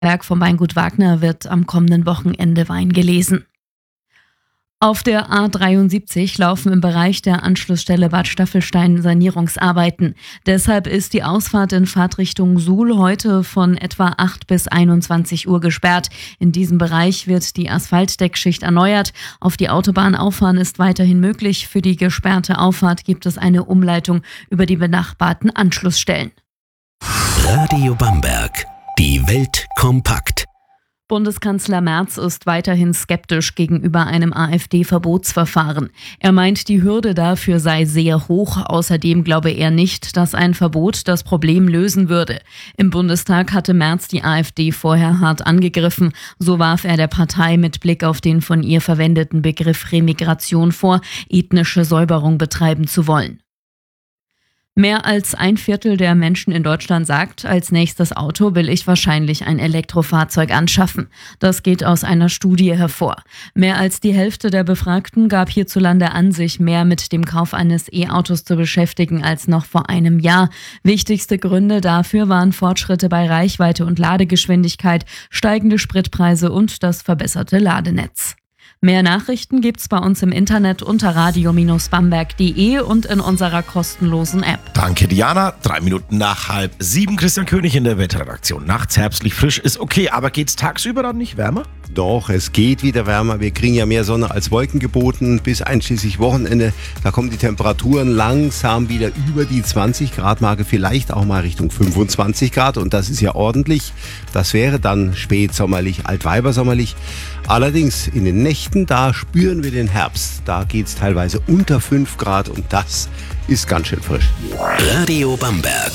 Werk vom Weingut Wagner wird am kommenden Wochenende Wein gelesen. Auf der A73 laufen im Bereich der Anschlussstelle Bad Staffelstein Sanierungsarbeiten. Deshalb ist die Ausfahrt in Fahrtrichtung Suhl heute von etwa 8 bis 21 Uhr gesperrt. In diesem Bereich wird die Asphaltdeckschicht erneuert. Auf die Autobahn auffahren ist weiterhin möglich. Für die gesperrte Auffahrt gibt es eine Umleitung über die benachbarten Anschlussstellen. Radio Bamberg. Die Welt kompakt. Bundeskanzler Merz ist weiterhin skeptisch gegenüber einem AfD-Verbotsverfahren. Er meint, die Hürde dafür sei sehr hoch. Außerdem glaube er nicht, dass ein Verbot das Problem lösen würde. Im Bundestag hatte Merz die AfD vorher hart angegriffen. So warf er der Partei mit Blick auf den von ihr verwendeten Begriff Remigration vor, ethnische Säuberung betreiben zu wollen. Mehr als 1/4 der Menschen in Deutschland sagt, als nächstes Auto will ich wahrscheinlich ein Elektrofahrzeug anschaffen. Das geht aus einer Studie hervor. Mehr als die Hälfte der Befragten gab hierzulande an, sich mehr mit dem Kauf eines E-Autos zu beschäftigen als noch vor einem Jahr. Wichtigste Gründe dafür waren Fortschritte bei Reichweite und Ladegeschwindigkeit, steigende Spritpreise und das verbesserte Ladenetz. Mehr Nachrichten gibt's bei uns im Internet unter radio-bamberg.de und in unserer kostenlosen App. Danke, Diana. 3 Minuten nach 6:30. Christian König in der Wetterredaktion. Nachts herbstlich frisch ist okay, aber geht's tagsüber dann nicht wärmer? Doch, es geht wieder wärmer. Wir kriegen ja mehr Sonne als Wolken geboten bis einschließlich Wochenende. Da kommen die Temperaturen langsam wieder über die 20-Grad-Marke, vielleicht auch mal Richtung 25 Grad. Und das ist ja ordentlich. Das wäre dann spätsommerlich, altweibersommerlich. Allerdings in den Nächten, da spüren wir den Herbst. Da geht's teilweise unter 5 Grad und das ist ganz schön frisch. Radio Bamberg.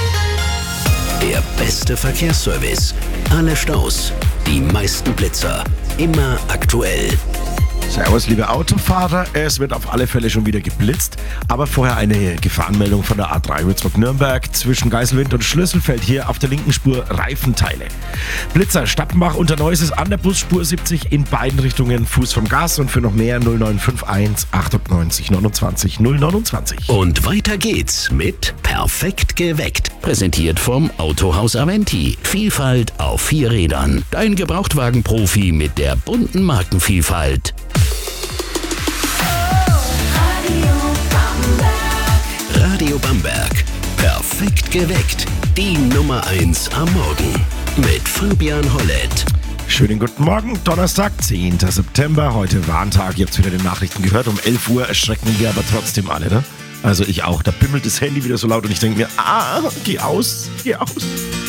Der beste Verkehrsservice. Alle Staus, die meisten Blitzer, immer aktuell. Servus, liebe Autofahrer. Es wird auf alle Fälle schon wieder geblitzt. Aber vorher eine Gefahrenmeldung von der A3 Würzburg-Nürnberg zwischen Geiselwind und Schlüsselfeld. Hier auf der linken Spur Reifenteile. Blitzer Stappenbach unter Neuses an der Busspur 70 in beiden Richtungen. Fuß vom Gas und für noch mehr 0951 98 29 029. Und weiter geht's mit Perfekt geweckt. Präsentiert vom Autohaus Aventi. Vielfalt auf 4 Rädern. Dein Gebrauchtwagenprofi mit der bunten Markenvielfalt. Radio Bamberg. Perfekt geweckt. Die Nummer 1 am Morgen. Mit Fabian Hollett. Schönen guten Morgen, Donnerstag, 10. September. Heute Warntag. Ihr habt wieder die Nachrichten gehört. Um 11 Uhr erschrecken wir aber trotzdem alle, ne? Also ich auch. Da bimmelt das Handy wieder so laut und ich denke mir, geh aus.